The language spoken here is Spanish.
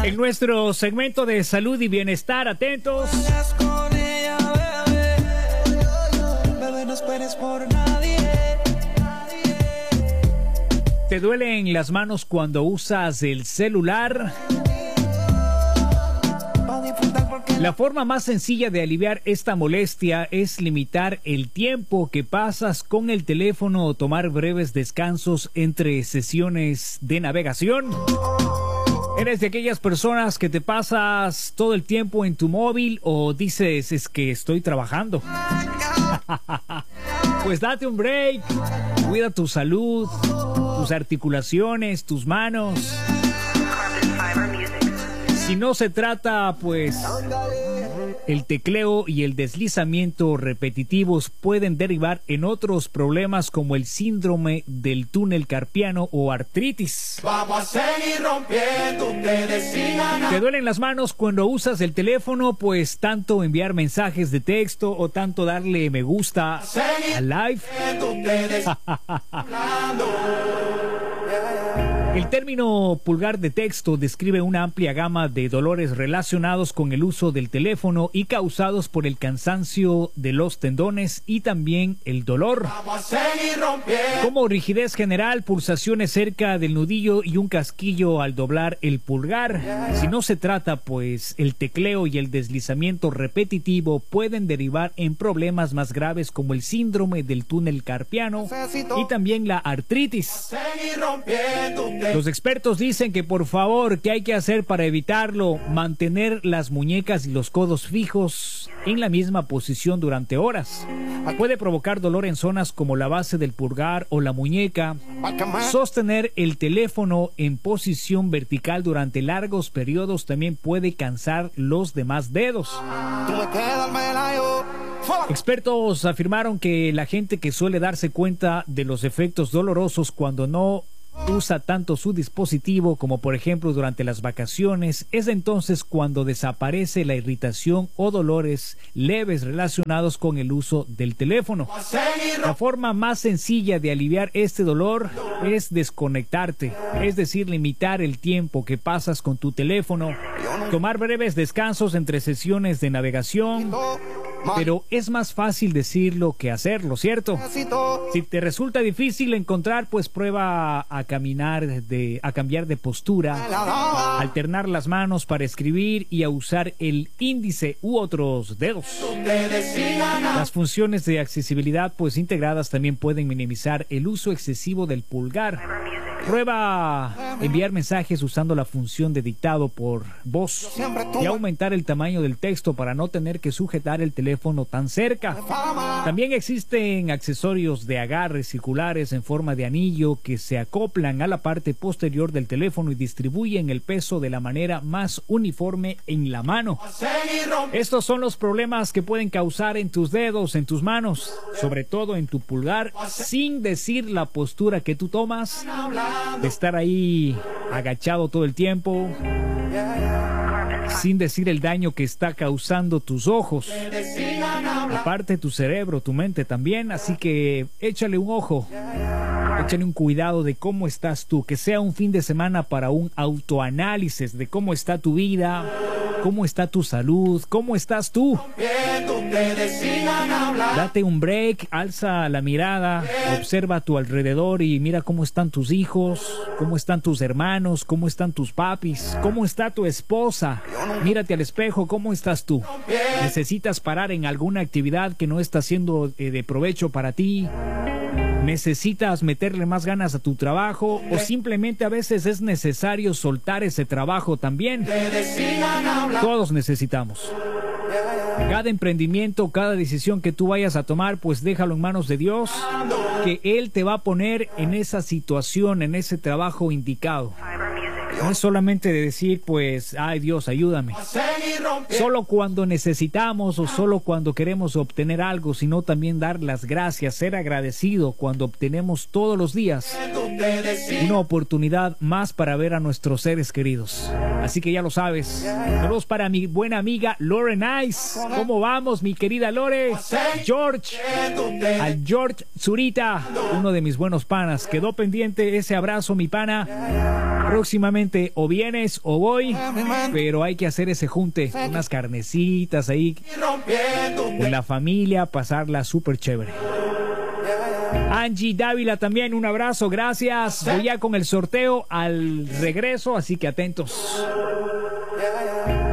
En nuestro segmento de salud y bienestar, atentos. ¿Te duelen las manos cuando usas el celular? La forma más sencilla de aliviar esta molestia es limitar el tiempo que pasas con el teléfono o tomar breves descansos entre sesiones de navegación. ¿Eres de aquellas personas que te pasas todo el tiempo en tu móvil o dices es que estoy trabajando? Pues date un break, cuida tu salud, tus articulaciones, tus manos. Si no se trata, pues el tecleo y el deslizamiento repetitivos pueden derivar en otros problemas como el síndrome del túnel carpiano o artritis. Vamos a seguir rompiendo, ¿te duelen las manos cuando usas el teléfono? Pues tanto enviar mensajes de texto o tanto darle me gusta al live. El término pulgar de texto describe una amplia gama de dolores relacionados con el uso del teléfono y causados por el cansancio de los tendones y también el dolor, como rigidez general, pulsaciones cerca del nudillo y un casquillo al doblar el pulgar. Si no se trata, pues el tecleo y el deslizamiento repetitivo pueden derivar en problemas más graves como el síndrome del túnel carpiano y también la artritis. Los expertos dicen que por favor, ¿qué hay que hacer para evitarlo? Mantener las muñecas y los codos fijos en la misma posición durante horas. Puede provocar dolor en zonas como la base del pulgar o la muñeca. Sostener el teléfono en posición vertical durante largos periodos también puede cansar los demás dedos. Expertos afirmaron que la gente que suele darse cuenta de los efectos dolorosos cuando no usa tanto su dispositivo como por ejemplo durante las vacaciones, es entonces cuando desaparece la irritación o dolores leves relacionados con el uso del teléfono. La forma más sencilla de aliviar este dolor es desconectarte, es decir, limitar el tiempo que pasas con tu teléfono, tomar breves descansos entre sesiones de navegación. Pero es más fácil decirlo que hacerlo, ¿cierto? Si te resulta difícil encontrar, pues prueba a cambiar de postura, alternar las manos para escribir y a usar el índice u otros dedos. Las funciones de accesibilidad, pues integradas, también pueden minimizar el uso excesivo del pulgar. Prueba enviar mensajes usando la función de dictado por voz y aumentar el tamaño del texto para no tener que sujetar el teléfono tan cerca. También existen accesorios de agarre circulares en forma de anillo que se acoplan a la parte posterior del teléfono y distribuyen el peso de la manera más uniforme en la mano. Estos son los problemas que pueden causar en tus dedos, en tus manos, sobre todo en tu pulgar, sin decir la postura que tú tomas, de estar ahí agachado todo el tiempo, sin decir el daño que está causando tus ojos, aparte tu cerebro, tu mente también. Así que échale un ojo, échale un cuidado de cómo estás tú, que sea un fin de semana para un autoanálisis de cómo está tu vida, cómo está tu salud, cómo estás tú. Date un break, alza la mirada, observa a tu alrededor y mira cómo están tus hijos, cómo están tus hermanos, cómo están tus papis, cómo está tu esposa. Mírate al espejo, cómo estás tú. ¿Necesitas parar en alguna actividad que no está siendo de provecho para ti? ¿Necesitas meterle más ganas a tu trabajo? ¿O simplemente a veces es necesario soltar ese trabajo también? Todos necesitamos. Cada emprendimiento, cada decisión que tú vayas a tomar, pues déjalo en manos de Dios, que Él te va a poner en esa situación, en ese trabajo indicado. No es solamente de decir, pues, ay Dios, ayúdame. Solo cuando necesitamos o solo cuando queremos obtener algo, sino también dar las gracias, ser agradecido cuando obtenemos todos los días una oportunidad más para ver a nuestros seres queridos. Así que ya lo sabes. Saludos para mi buena amiga Lore Nice. ¿Cómo vamos, mi querida Lore? George, al George Zurita, uno de mis buenos panas. Quedó pendiente ese abrazo, mi pana. Próximamente simplemente o vienes o voy, pero hay que hacer ese junte, unas carnecitas ahí con la familia, pasarla súper chévere. Angie Dávila también, un abrazo, gracias. Voy ya con el sorteo al regreso, así que atentos.